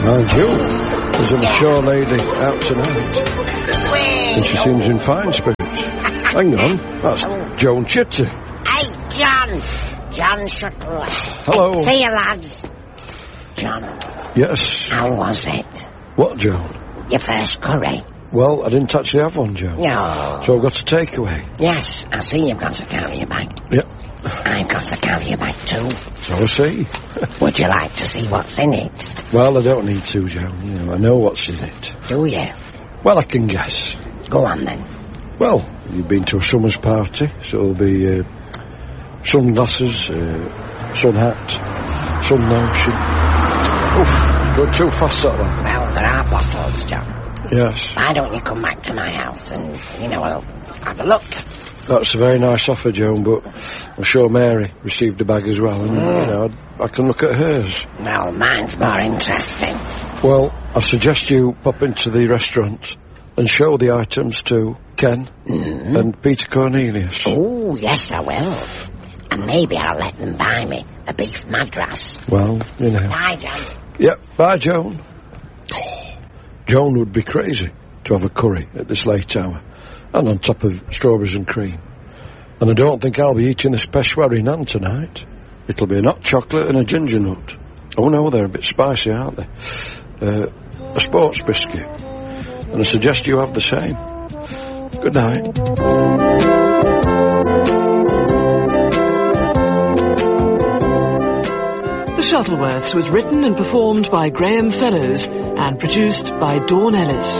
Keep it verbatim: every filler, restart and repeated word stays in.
Mind you, there's a mature lady out tonight. And she seems in fine spirits. Hang on, that's Joan Chitter. Hey, John. John Shuttle. Hello. See you, lads. John. Yes. How was it? What, Joan? Your first curry. Well, I didn't actually have one, Joan. No. So I've got a takeaway. Yes, I see you've got a carrier bag. Yep. I've got a carrier bag too. So I see. Would you like to see what's in it? Well, I don't need to, Joan. You know, I know what's in it. Do you? Well, I can guess. Go on then. Well, you've been to a summer's party, so it'll be uh, sunglasses, uh, sun hat, sun lotion. Oof, going too fast at that. Well, there are bottles, John. Yes. Why don't you come back to my house and, you know, I'll have a look. That's a very nice offer, Joan, but I'm sure Mary received a bag as well, and, mm. you know, I, I can look at hers. Well, mine's more interesting. Well, I suggest you pop into the restaurant and show the items to Ken mm. and Peter Cornelius. Oh, yes, I will. And maybe I'll let them buy me a beef madras. Well, you know. Bye, John. Yep, bye, Joan. Oh, Joan would be crazy to have a curry at this late hour, and on top of strawberries and cream. And I don't think I'll be eating this Peshwari naan tonight. It'll be a hot chocolate and a ginger nut. Oh no, they're a bit spicy, aren't they? Uh, a sports biscuit. And I suggest you have the same. Good night. The Shuttleworths was written and performed by Graham Fellows and produced by Dawn Ellis.